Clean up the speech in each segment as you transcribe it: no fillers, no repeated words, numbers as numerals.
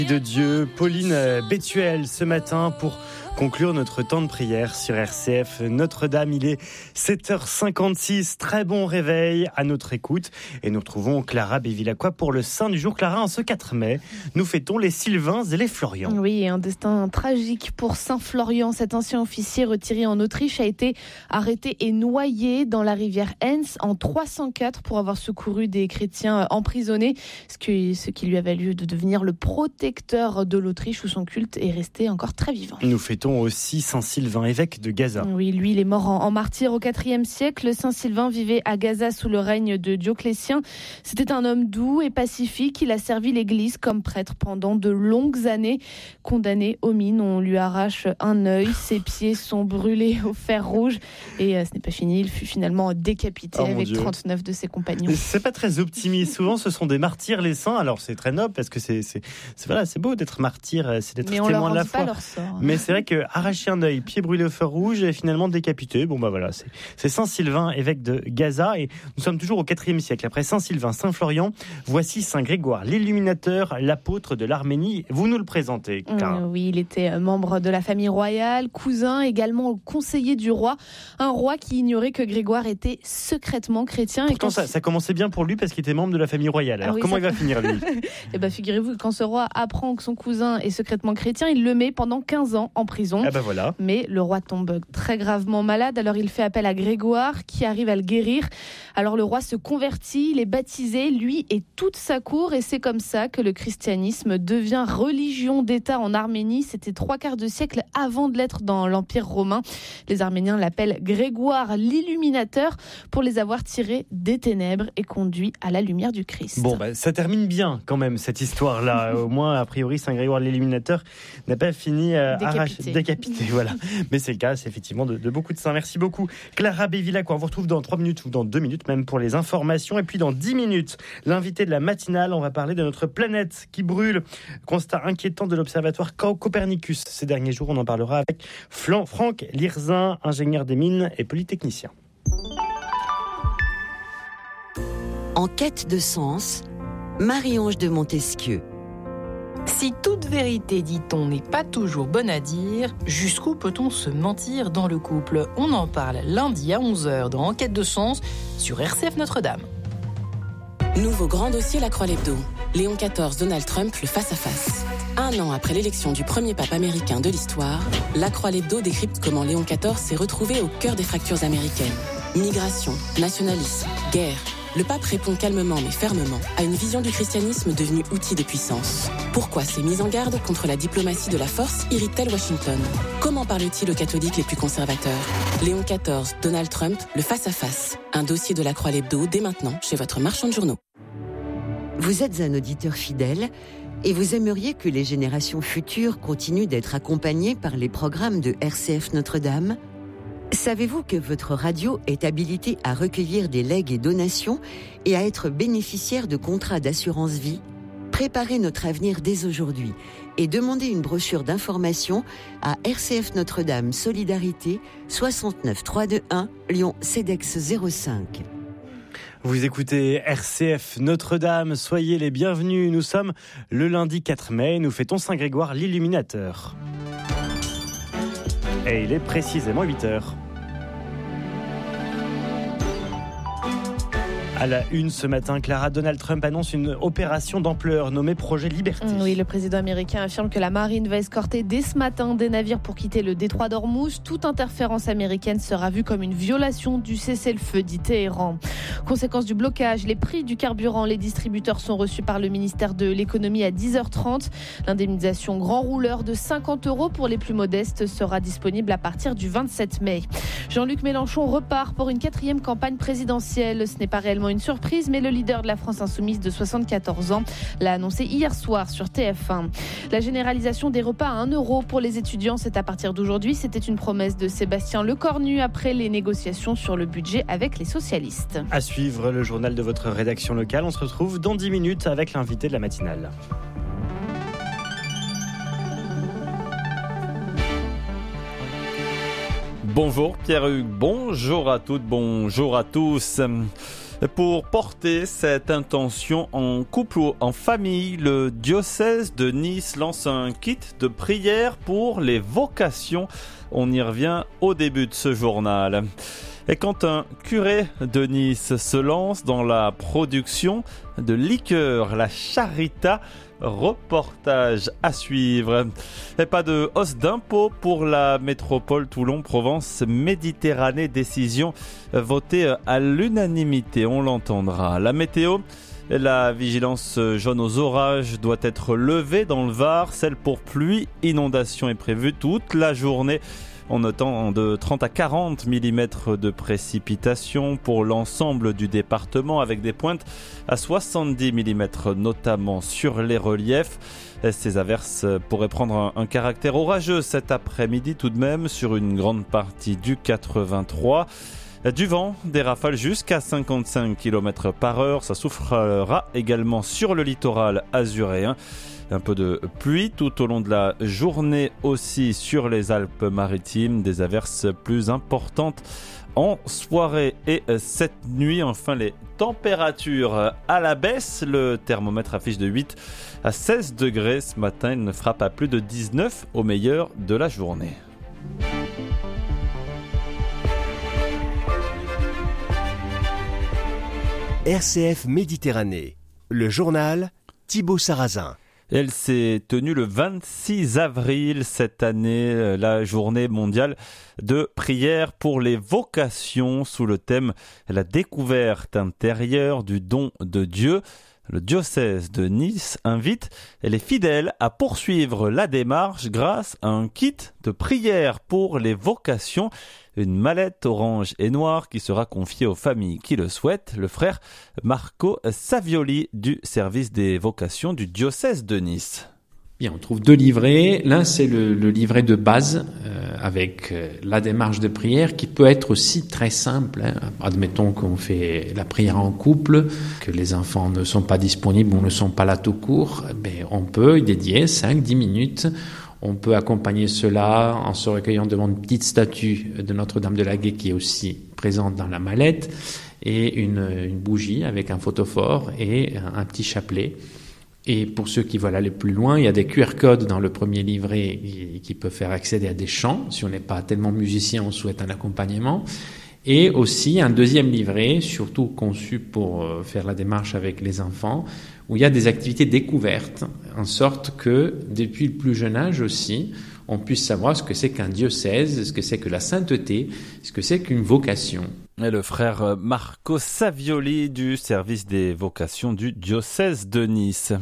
De Dieu, Pauline Bétuel ce matin pour conclure notre temps de prière sur RCF Notre-Dame. Il est 7h56, très bon réveil à notre écoute et nous retrouvons Clara Bévilacqua pour le Saint du jour. Clara, en ce 4 mai, nous fêtons les Sylvains et les Florians. Oui, un destin tragique pour Saint Florian. Cet ancien officier retiré en Autriche a été arrêté et noyé dans la rivière Enns en 304 pour avoir secouru des chrétiens emprisonnés, ce qui lui a valu de devenir le protecteur de l'Autriche où son culte est resté encore très vivant. Nous fêtons aussi Saint Sylvain, évêque de Gaza. Oui, lui, il est mort en martyr au IVe siècle. Saint Sylvain vivait à Gaza sous le règne de Dioclétien. C'était un homme doux et pacifique. Il a servi l'Église comme prêtre pendant de longues années. Condamné aux mines, on lui arrache un œil. Ses pieds sont brûlés au fer rouge. Et ce n'est pas fini, il fut finalement décapité avec 39 de ses compagnons. C'est pas très optimiste. Souvent, ce sont des martyrs, les saints. Alors, c'est très noble parce que c'est beau d'être martyr, c'est d'être témoin de la foi. Mais on leur pas leur sort. Mais c'est vrai que arracher un œil, pied brûlé au fer rouge et finalement décapité. Bon, bah voilà, c'est Saint Sylvain, évêque de Gaza. Et nous sommes toujours au IVe siècle. Après Saint Sylvain, Saint Florian, voici Saint Grégoire, l'illuminateur, l'apôtre de l'Arménie. Vous nous le présentez, Clara. Oui, il était membre de la famille royale, cousin, également conseiller du roi. Un roi qui ignorait que Grégoire était secrètement chrétien. Pourtant, ça commençait bien pour lui parce qu'il était membre de la famille royale. Alors comment il va finir, lui? Eh bien, figurez-vous que quand ce roi apprend que son cousin est secrètement chrétien, il le met pendant 15 ans en prison. Ah ben voilà. Mais le roi tombe très gravement malade, alors il fait appel à Grégoire qui arrive à le guérir. Alors le roi se convertit, il est baptisé, lui et toute sa cour, et c'est comme ça que le christianisme devient religion d'État en Arménie. C'était 3/4 de siècle avant de l'être dans l'Empire romain. Les Arméniens l'appellent Grégoire l'illuminateur pour les avoir tirés des ténèbres et conduits à la lumière du Christ. Bon, ça termine bien quand même cette histoire-là. Au moins, a priori, Saint Grégoire l'illuminateur n'a pas fini décapité. Voilà. Mais c'est le cas, c'est effectivement de beaucoup de saints. Merci beaucoup, Clara Bévilacqua. On vous retrouve dans 3 minutes ou dans 2 minutes même pour les informations. Et puis dans 10 minutes, l'invité de la matinale, on va parler de notre planète qui brûle. Constat inquiétant de l'observatoire Copernicus. Ces derniers jours, on en parlera avec Franck Lirzin, ingénieur des mines et polytechnicien. En quête de sens, Marie-Ange de Montesquieu. Si toute vérité, dit-on, n'est pas toujours bonne à dire, jusqu'où peut-on se mentir dans le couple? On en parle lundi à 11h dans Enquête de sens sur RCF Notre-Dame. Nouveau grand dossier La Croix l'Hebdo. Léon XIV, Donald Trump, le face-à-face. 1 an après l'élection du premier pape américain de l'histoire, La Croix l'Hebdo décrypte comment Léon XIV s'est retrouvé au cœur des fractures américaines. Migration, nationalisme, guerre. Le pape répond calmement mais fermement à une vision du christianisme devenue outil de puissance. Pourquoi ces mises en garde contre la diplomatie de la force irritent-elles Washington? Comment parle-t-il aux catholiques les plus conservateurs? Léon XIV, Donald Trump, le face-à-face. Un dossier de La Croix l'Hebdo dès maintenant chez votre marchand de journaux. Vous êtes un auditeur fidèle et vous aimeriez que les générations futures continuent d'être accompagnées par les programmes de RCF Notre-Dame? Savez-vous que votre radio est habilitée à recueillir des legs et donations et à être bénéficiaire de contrats d'assurance vie? Préparez notre avenir dès aujourd'hui et demandez une brochure d'information à RCF Notre-Dame Solidarité 69 321 Lyon CEDEX 05. Vous écoutez RCF Notre-Dame, soyez les bienvenus. Nous sommes le lundi 4 mai, nous fêtons Saint Grégoire l'illuminateur. Et il est précisément 8h. À la une ce matin, Clara, Donald Trump annonce une opération d'ampleur nommée Projet Liberty. Oui, le président américain affirme que la marine va escorter dès ce matin des navires pour quitter le détroit d'Ormuz. Toute interférence américaine sera vue comme une violation du cessez-le-feu, dit Téhéran. Conséquence du blocage, les prix du carburant, les distributeurs sont reçus par le ministère de l'économie à 10h30. L'indemnisation grand rouleur de 50 € pour les plus modestes sera disponible à partir du 27 mai. Jean-Luc Mélenchon repart pour une 4e campagne présidentielle. Ce n'est pas réellement une surprise, mais le leader de la France Insoumise de 74 ans l'a annoncé hier soir sur TF1. La généralisation des repas à 1 € pour les étudiants, c'est à partir d'aujourd'hui. C'était une promesse de Sébastien Lecornu après les négociations sur le budget avec les socialistes. À suivre le journal de votre rédaction locale. On se retrouve dans 10 minutes avec l'invité de la matinale. Bonjour Pierre-Hugues, bonjour à toutes, bonjour à tous. Pour porter cette intention en couple ou en famille, le diocèse de Nice lance un kit de prière pour les vocations. On y revient au début de ce journal. Et quand un curé de Nice se lance dans la production de liqueurs, la Charita, reportage à suivre. Et pas de hausse d'impôts pour la métropole Toulon-Provence-Méditerranée. Décision votée à l'unanimité, on l'entendra. La météo, la vigilance jaune aux orages doit être levée dans le Var. Celle pour pluie, inondation est prévue toute la journée. En notant de 30 à 40 mm de précipitations pour l'ensemble du département, avec des pointes à 70 mm, notamment sur les reliefs. Ces averses pourraient prendre un caractère orageux cet après-midi tout de même sur une grande partie du 83. Du vent, des rafales jusqu'à 55 km/h. Ça soufflera également sur le littoral azuréen. Un peu de pluie tout au long de la journée aussi sur les Alpes-Maritimes. Des averses plus importantes en soirée et cette nuit. Enfin, les températures à la baisse. Le thermomètre affiche de 8 à 16 degrés ce matin. Il ne fera pas plus de 19 au meilleur de la journée. RCF Méditerranée, le journal Thibaut Sarrazin. Elle s'est tenue le 26 avril cette année, la journée mondiale de prière pour les vocations sous le thème « La découverte intérieure du don de Dieu ». Le diocèse de Nice invite les fidèles à poursuivre la démarche grâce à un kit de prière pour les vocations. Une mallette orange et noire qui sera confiée aux familles qui le souhaitent. Le frère Marco Savioli du service des vocations du diocèse de Nice. Bien, on trouve 2 livrets. L'un, c'est le livret de base avec la démarche de prière qui peut être aussi très simple. Admettons qu'on fait la prière en couple, que les enfants ne sont pas disponibles ou ne sont pas là tout court. On peut y dédier 5-10 minutes. On peut accompagner cela en se recueillant devant une petite statue de Notre-Dame de la Gaie qui est aussi présente dans la mallette et une bougie avec un photophore et un petit chapelet. Et pour ceux qui veulent aller plus loin, il y a des QR codes dans le premier livret qui peuvent faire accéder à des chants. Si on n'est pas tellement musicien, on souhaite un accompagnement. Et aussi un deuxième livret, surtout conçu pour faire la démarche avec les enfants, où il y a des activités découvertes, en sorte que, depuis le plus jeune âge aussi, on puisse savoir ce que c'est qu'un diocèse, ce que c'est que la sainteté, ce que c'est qu'une vocation. Et le frère Marco Savioli du service des vocations du diocèse de Nice.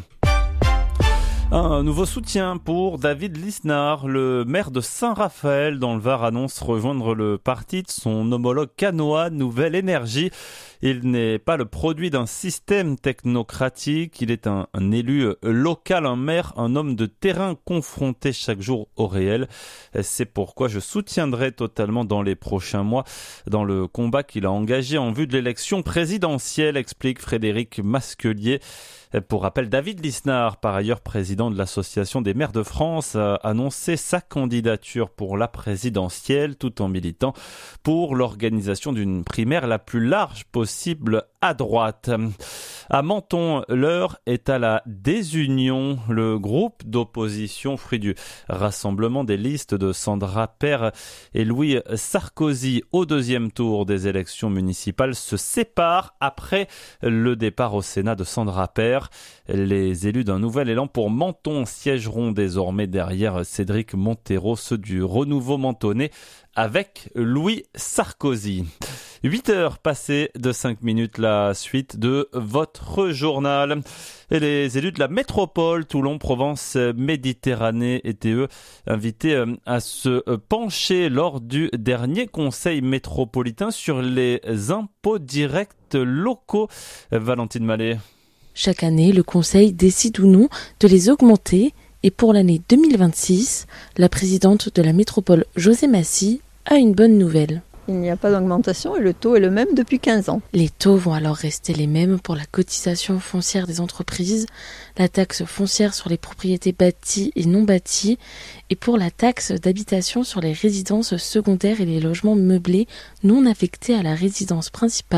Un nouveau soutien pour David Lisnard. Le maire de Saint-Raphaël dans le Var annonce rejoindre le parti de son homologue cannois Nouvelle Énergie. Il n'est pas le produit d'un système technocratique, il est un élu local, un maire, un homme de terrain confronté chaque jour au réel. C'est pourquoi je soutiendrai totalement dans les prochains mois dans le combat qu'il a engagé en vue de l'élection présidentielle, explique Frédéric Masquelier. Pour rappel, David Lisnard, par ailleurs président de l'Association des maires de France, a annoncé sa candidature pour la présidentielle tout en militant pour l'organisation d'une primaire la plus large possible à droite. À Menton, l'heure est à la désunion. Le groupe d'opposition, fruit du rassemblement des listes de Sandra Père et Louis Sarkozy au deuxième tour des élections municipales, se sépare après le départ au Sénat de Sandra Père. Les élus d'un nouvel élan pour Menton siégeront désormais derrière Cédric Montero, ceux du renouveau mentonnais avec Louis Sarkozy. 8h passées de 5 minutes, la suite de votre journal. Et les élus de la métropole Toulon-Provence-Méditerranée étaient eux invités à se pencher lors du dernier conseil métropolitain sur les impôts directs locaux. Valentine Mallet. Chaque année, le Conseil décide ou non de les augmenter et pour l'année 2026, la présidente de la métropole, José Massy, a une bonne nouvelle. Il n'y a pas d'augmentation et le taux est le même depuis 15 ans. Les taux vont alors rester les mêmes pour la cotisation foncière des entreprises, la taxe foncière sur les propriétés bâties et non bâties et pour la taxe d'habitation sur les résidences secondaires et les logements meublés non affectés à la résidence principale,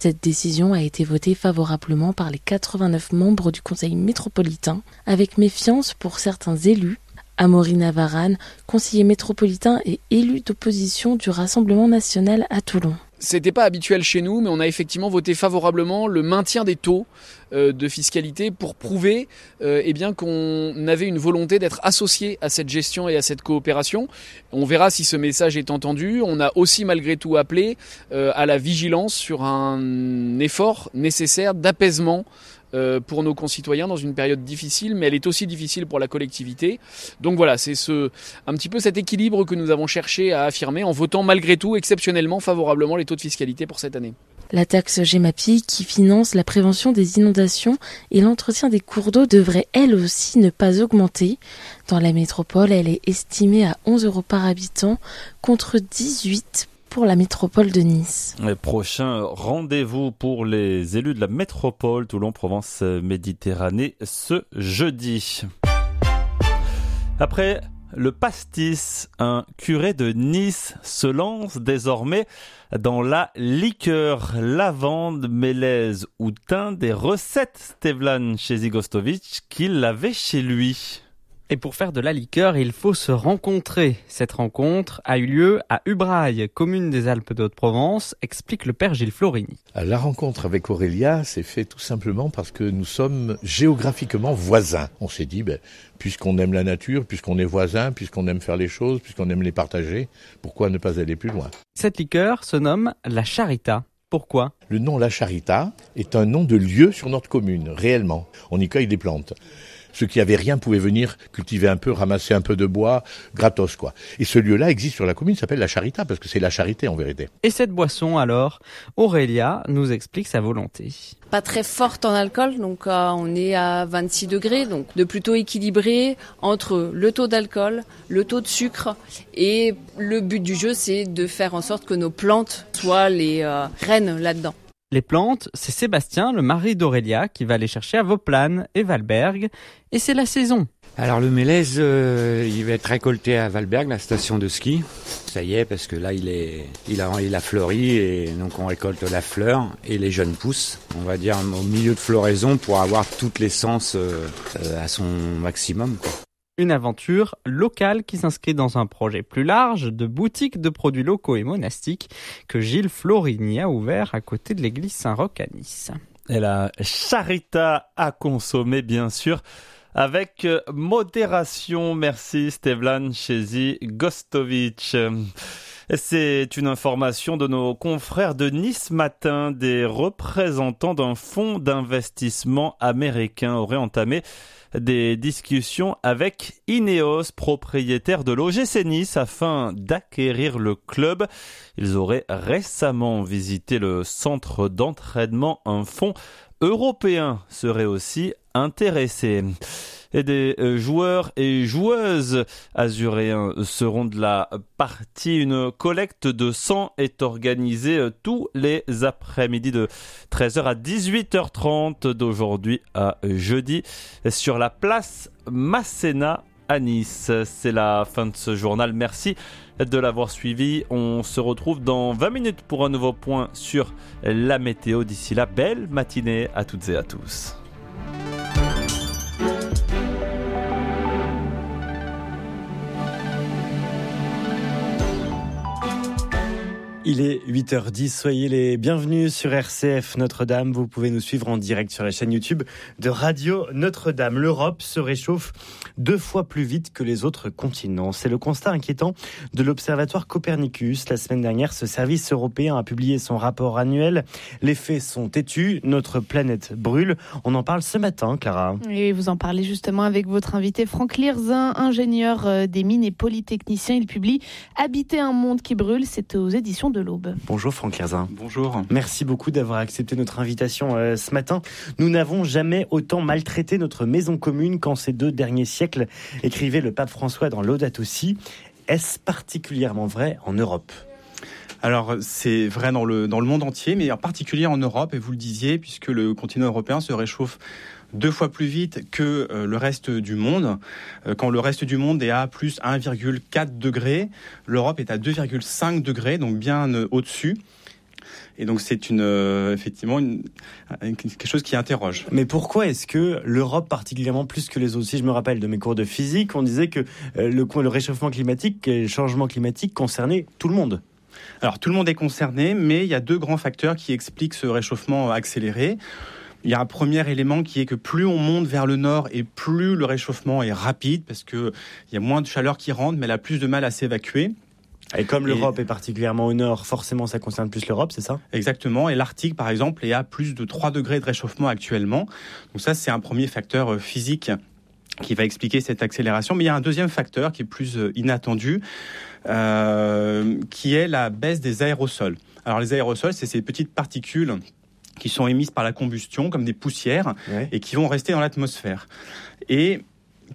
Cette décision a été votée favorablement par les 89 membres du Conseil métropolitain, avec méfiance pour certains élus. Amaury Navarane, conseiller métropolitain et élu d'opposition du Rassemblement national à Toulon. C'était pas habituel chez nous, mais on a effectivement voté favorablement le maintien des taux de fiscalité pour prouver qu'on avait une volonté d'être associé à cette gestion et à cette coopération. On verra si ce message est entendu. On a aussi malgré tout appelé à la vigilance sur un effort nécessaire d'apaisement pour nos concitoyens dans une période difficile, mais elle est aussi difficile pour la collectivité. Donc voilà, c'est un petit peu cet équilibre que nous avons cherché à affirmer en votant malgré tout exceptionnellement favorablement les taux de fiscalité pour cette année. La taxe Gemapi, qui finance la prévention des inondations et l'entretien des cours d'eau, devrait elle aussi ne pas augmenter. Dans la métropole, elle est estimée à 11 € par habitant contre 18 pour la métropole de Nice. Le prochain rendez-vous pour les élus de la métropole Toulon-Provence-Méditerranée ce jeudi. Après le pastis, un curé de Nice se lance désormais dans la liqueur, lavande, mélèze ou thym, des recettes Stevlan Chezigostovic qu'il avait chez lui. Et pour faire de la liqueur, il faut se rencontrer. Cette rencontre a eu lieu à Ubraille, commune des Alpes de Haute-Provence, explique le père Gilles Florini. La rencontre avec Aurélia s'est faite tout simplement parce que nous sommes géographiquement voisins. On s'est dit, puisqu'on aime la nature, puisqu'on est voisins, puisqu'on aime faire les choses, puisqu'on aime les partager, pourquoi ne pas aller plus loin ? Cette liqueur se nomme la Charita. Pourquoi ? Le nom La Charita est un nom de lieu sur notre commune, réellement. On y cueille des plantes. Ceux qui n'avaient rien pouvaient venir cultiver un peu, ramasser un peu de bois, gratos quoi. Et ce lieu-là existe sur la commune, s'appelle la Charita, parce que c'est la charité en vérité. Et cette boisson alors, Aurélia nous explique sa volonté. Pas très forte en alcool, donc on est à 26 degrés, donc de plutôt équilibré entre le taux d'alcool, le taux de sucre, et le but du jeu c'est de faire en sorte que nos plantes soient les reines là-dedans. Les plantes, c'est Sébastien, le mari d'Aurélia, qui va les chercher à Vauplane et Valberg. Et c'est la saison. Alors le mélèze, il va être récolté à Valberg, la station de ski. Ça y est, parce que là, il a fleuri et donc on récolte la fleur et les jeunes pousses. On va dire au milieu de floraison pour avoir toute l'essence à son maximum, quoi. Une aventure locale qui s'inscrit dans un projet plus large de boutique de produits locaux et monastiques que Gilles Florini a ouvert à côté de l'église Saint-Roch à Nice. Et la charita à consommer, bien sûr, avec modération. Merci Stevlan Chezigostovic. C'est une information de nos confrères de Nice Matin. Des représentants d'un fonds d'investissement américain auraient entamé des discussions avec Ineos, propriétaire de l'OGC Nice, afin d'acquérir le club. Ils auraient récemment visité le centre d'entraînement. Un fonds européen serait aussi intéressé. Et des joueurs et joueuses azuréens seront de la partie. Une collecte de sang est organisée tous les après-midi de 13h à 18h30 d'aujourd'hui à jeudi sur la place Masséna à Nice. C'est la fin de ce journal. Merci de l'avoir suivi. On se retrouve dans 20 minutes pour un nouveau point sur la météo. D'ici là, belle matinée à toutes et à tous. Il est 8h10, soyez les bienvenus sur RCF Notre-Dame. Vous pouvez nous suivre en direct sur la chaîne YouTube de Radio Notre-Dame. L'Europe se réchauffe 2 fois plus vite que les autres continents. C'est le constat inquiétant de l'Observatoire Copernicus. La semaine dernière, ce service européen a publié son rapport annuel. Les faits sont têtus, notre planète brûle. On en parle ce matin, Clara. Et vous en parlez justement avec votre invité Franck Lirzin, ingénieur des mines et polytechnicien. Il publie « Habiter un monde qui brûle », c'est aux éditions de l'Aube. Bonjour Franck Lirzin. Bonjour. Merci beaucoup d'avoir accepté notre invitation ce matin. Nous n'avons jamais autant maltraité notre maison commune qu'en ces 2 derniers siècles, écrivait le pape François dans Laudato Si. Est-ce particulièrement vrai en Europe ? Alors c'est vrai dans le monde entier, mais en particulier en Europe, et vous le disiez, puisque le continent européen se réchauffe 2 fois plus vite que le reste du monde. Quand le reste du monde est à plus 1,4 degré, l'Europe est à 2,5 degrés, donc bien au-dessus. Et donc c'est effectivement quelque chose qui interroge. Mais pourquoi est-ce que l'Europe particulièrement plus que les autres? Si je me rappelle de mes cours de physique, on disait que le réchauffement climatique, le changement climatique concernait tout le monde. Alors tout le monde est concerné, mais il y a 2 grands facteurs qui expliquent ce réchauffement accéléré. Il y a un premier élément qui est que plus on monte vers le nord et plus le réchauffement est rapide, parce qu'il y a moins de chaleur qui rentre, mais elle a plus de mal à s'évacuer. Et comme l'Europe est particulièrement au nord, forcément ça concerne plus l'Europe, c'est ça ? Exactement, et l'Arctique par exemple est à plus de 3 degrés de réchauffement actuellement. Donc ça c'est un premier facteur physique qui va expliquer cette accélération. Mais il y a un deuxième facteur qui est plus inattendu, qui est la baisse des aérosols. Alors les aérosols, c'est ces petites particules qui sont émises par la combustion comme des poussières et qui vont rester dans l'atmosphère. Et